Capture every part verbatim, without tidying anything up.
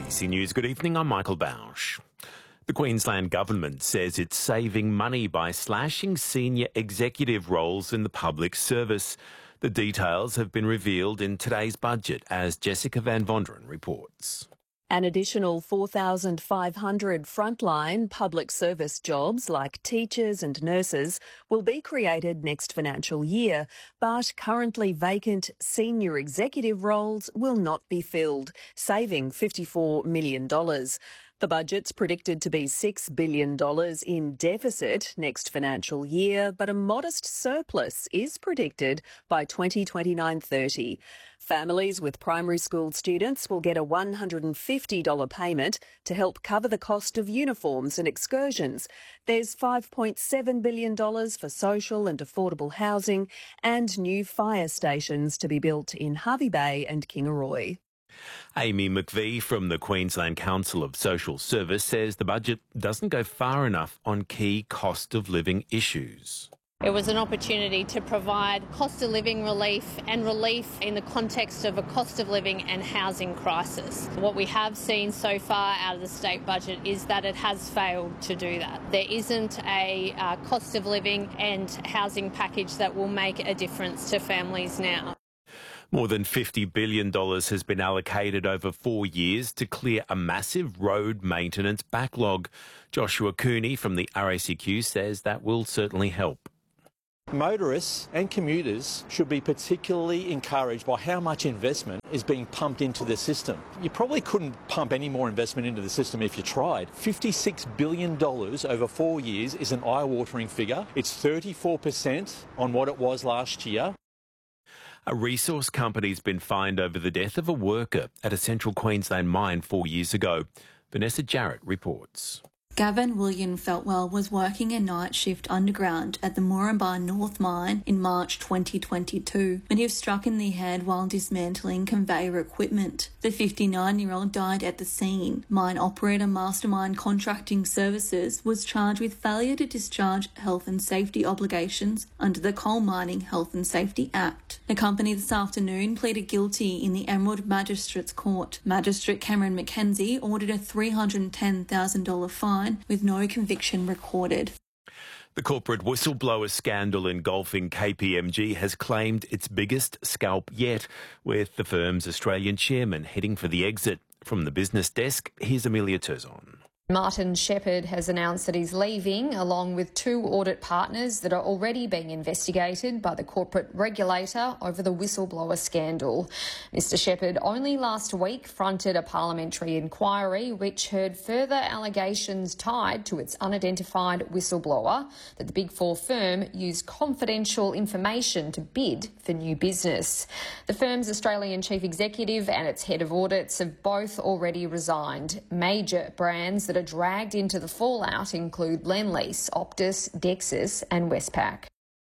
A B C News, good evening, I'm Michael Bausch. The Queensland Government says it's saving money by slashing senior executive roles in the public service. The details have been revealed in today's budget, as Jessica Van Vonderen reports. An additional four thousand five hundred frontline public service jobs like teachers and nurses will be created next financial year, but currently vacant senior executive roles will not be filled, saving fifty-four million dollars. The budget's predicted to be six billion dollars in deficit next financial year, but a modest surplus is predicted by twenty twenty-nine thirty. Families with primary school students will get a one hundred fifty dollars payment to help cover the cost of uniforms and excursions. There's five point seven billion dollars for social and affordable housing and new fire stations to be built in Hervey Bay and Kingaroy. Amy McVie from the Queensland Council of Social Service says the budget doesn't go far enough on key cost of living issues. It was an opportunity to provide cost of living relief and relief in the context of a cost of living and housing crisis. What we have seen so far out of the state budget is that it has failed to do that. There isn't a uh, cost of living and housing package that will make a difference to families now. More than fifty billion dollars has been allocated over four years to clear a massive road maintenance backlog. Joshua Cooney from the R A C Q says that will certainly help. Motorists and commuters should be particularly encouraged by how much investment is being pumped into the system. You probably couldn't pump any more investment into the system if you tried. fifty-six billion dollars over four years is an eye-watering figure. It's thirty-four percent on what it was last year. A resource company's been fined over the death of a worker at a central Queensland mine four years ago. Vanessa Jarrett reports. Gavin William Feltwell was working a night shift underground at the Moranbah North Mine in March twenty twenty-two when he was struck in the head while dismantling conveyor equipment. The fifty-nine-year-old died at the scene. Mine operator Mastermind Contracting Services was charged with failure to discharge health and safety obligations under the Coal Mining Health and Safety Act. The company this afternoon pleaded guilty in the Emerald Magistrates Court. Magistrate Cameron McKenzie ordered a three hundred ten thousand dollars fine with no conviction recorded. The corporate whistleblower scandal engulfing K P M G has claimed its biggest scalp yet, with the firm's Australian chairman heading for the exit. From the business desk, here's Amelia Terzon. Martin Shepherd has announced that he's leaving, along with two audit partners that are already being investigated by the corporate regulator over the whistleblower scandal. Mister Shepherd only last week fronted a parliamentary inquiry which heard further allegations tied to its unidentified whistleblower that the Big Four firm used confidential information to bid for new business. The firm's Australian chief executive and its head of audits have both already resigned. Major brands that are dragged into the fallout include Lendlease, Optus, Dexus and Westpac.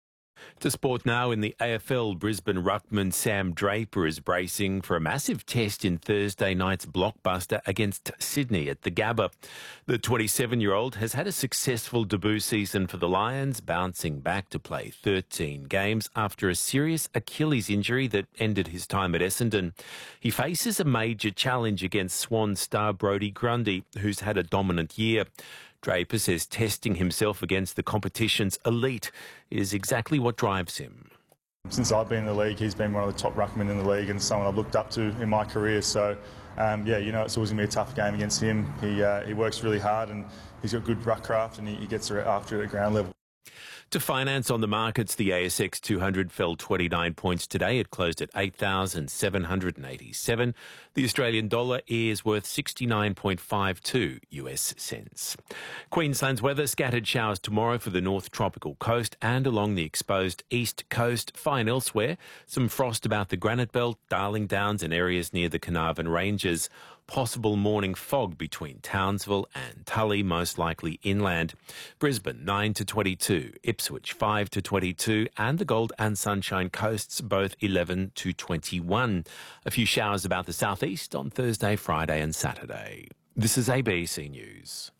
To sport now, in the A F L, Brisbane ruckman Sam Draper is bracing for a massive test in Thursday night's blockbuster against Sydney at the Gabba. The twenty-seven-year-old has had a successful debut season for the Lions, bouncing back to play thirteen games after a serious Achilles injury that ended his time at Essendon. He faces a major challenge against Swan star Brodie Grundy, who's had a dominant year. Draper says testing himself against the competition's elite is exactly what drives him. Since I've been in the league, he's been one of the top ruckmen in the league and someone I've looked up to in my career. So, um, yeah, you know, it's always going to be a tough game against him. He uh, he works really hard and he's got good ruck craft and he, he gets after it at ground level. To finance on the markets, the A S X two hundred fell twenty-nine points today. It closed at eight thousand seven hundred eighty-seven. The Australian dollar is worth sixty-nine point five two U S cents. Queensland's weather: scattered showers tomorrow for the north tropical coast and along the exposed east coast. Fine elsewhere. Some frost about the Granite Belt, Darling Downs and areas near the Carnarvon Ranges. Possible morning fog between Townsville and Tully, most likely inland. Brisbane nine to twenty-two, Ipswich five to twenty-two and the Gold and Sunshine Coasts both eleven to twenty-one. A few showers about the southeast on Thursday, Friday and Saturday. This is A B C News.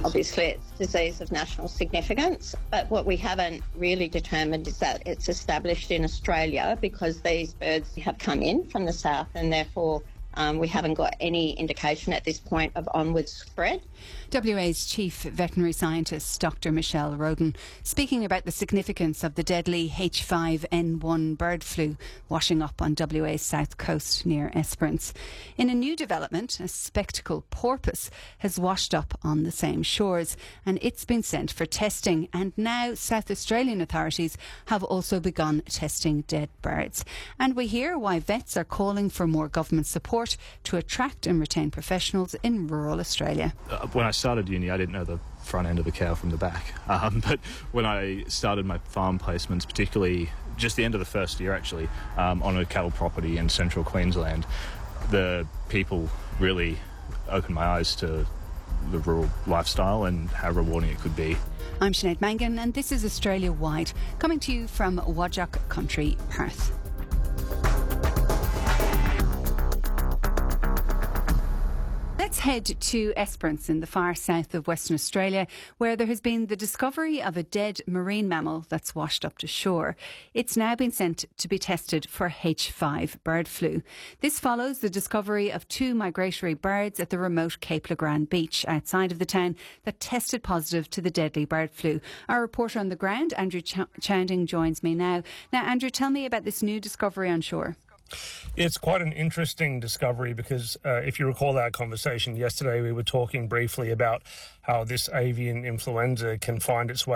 Obviously, it's a disease of national significance, but what we haven't really determined is that it's established in Australia because these birds have come in from the south and therefore Um, we haven't got any indication at this point of onward spread. W A's Chief Veterinary Scientist, Doctor Michelle Roden, speaking about the significance of the deadly H five N one bird flu washing up on W A's south coast near Esperance. In a new development, a spectacle porpoise has washed up on the same shores and it's been sent for testing, and now South Australian authorities have also begun testing dead birds. And we hear why vets are calling for more government support to attract and retain professionals in rural Australia. Uh, when I started uni, I didn't know the front end of a cow from the back. Um, but when I started my farm placements, particularly just the end of the first year actually, um, on a cattle property in central Queensland, the people really opened my eyes to the rural lifestyle and how rewarding it could be. I'm Sinead Mangan and this is Australia Wide, coming to you from Whadjuk Country, Perth. Let's head to Esperance in the far south of Western Australia, where there has been the discovery of a dead marine mammal that's washed up to shore. It's now been sent to be tested for H five bird flu. This follows the discovery of two migratory birds at the remote Cape Le Grand beach outside of the town that tested positive to the deadly bird flu. Our reporter on the ground, Andrew Ch- Chounding, joins me now. Now, Andrew, tell me about this new discovery on shore. It's quite an interesting discovery because uh, if you recall our conversation yesterday, we were talking briefly about how this avian influenza can find its way